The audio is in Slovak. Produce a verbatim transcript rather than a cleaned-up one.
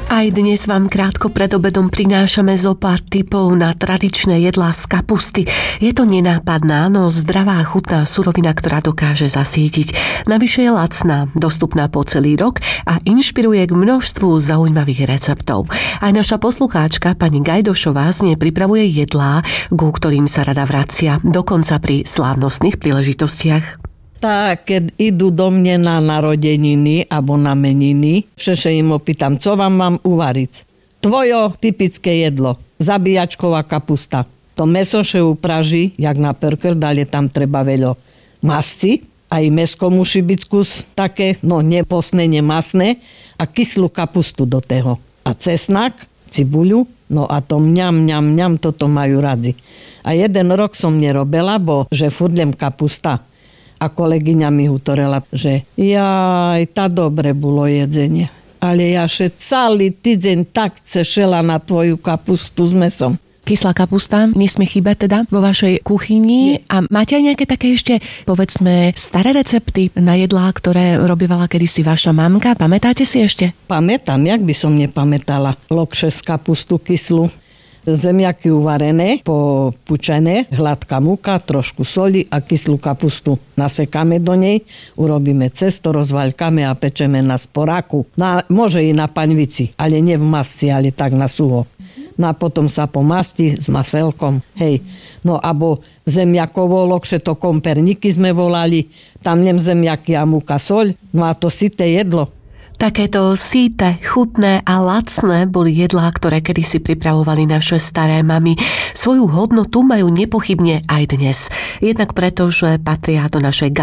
Aj dnes vám krátko pred obedom prinášame zo pár tipov na tradičné jedlá z kapusty. Je to nenápadná, no zdravá chutná surovina, ktorá dokáže zasítiť. Navyše je lacná, dostupná po celý rok a inšpiruje k množstvu zaujímavých receptov. Aj naša poslucháčka pani Gajdošová z nej pripravuje jedlá, ku ktorým sa rada vracia, dokonca pri slávnostných príležitostiach. Tak, keď idú do mne na narodeniny alebo na meniny, všeše im opýtam, co vám mám uvariť. Tvojo typické jedlo, zabíjačková kapusta. To meso še upraží, jak na perkrd, ale tam treba veľa masci. Aj mesko musí byť kus také, no neposné, nemasné. A kyslú kapustu do toho. A cesnak, cibuľu, no a to mňam, mňam, mňam, toto majú radi. A jeden rok som nerobila, bo že furdlem kapusta. A kolegyňa mi utorela, že jaj, tá dobre bolo jedzenie. Ale ja še celý týždeň tak cešela na tvoju kapustu s mesom. Kyslá kapusta nesmie chýbať teda vo vašej kuchyni. Nie. A máte aj nejaké také ešte, povedzme, staré recepty na jedlá, ktoré robievala kedysi vaša mamka? Pamätáte si ešte? Pamätám, jak by som nepamätala. Lokše z kapustu kyslú. Zemiaky uvarené, popučené, hladká múka, trošku soli a kyslú kapustu. Nasekáme do nej, urobíme cesto, rozvaľkáme a pečeme na sporáku. Na, môže i na paňvici, ale nie v masci, ale tak na suho. No a potom sa pomasti s maselkom. Hej. No abo zemiakovo lokše, to komperníky sme volali, tam nem zemiaky a múka, soľ. No a to sité jedlo. Takéto síte, chutné a lacné boli jedlá, ktoré kedysi pripravovali naše staré mamy. Svoju hodnotu majú nepochybne aj dnes. Jednak preto, že patria do našej